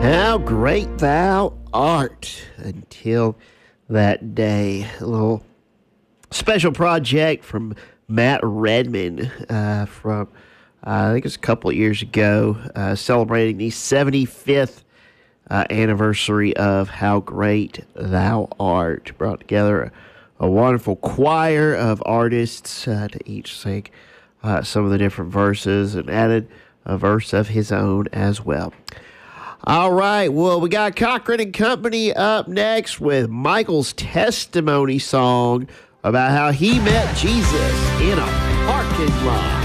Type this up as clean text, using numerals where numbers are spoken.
How great thou art until that day. A little special project from Matt Redman from, I think it's a couple of years ago, celebrating the 75th anniversary of How Great Thou Art. Brought together a wonderful choir of artists to each sing some of the different verses and added a verse of his own as well. All right, well, we got Cochran and Company up next with Michael's testimony song about how he met Jesus in a parking lot.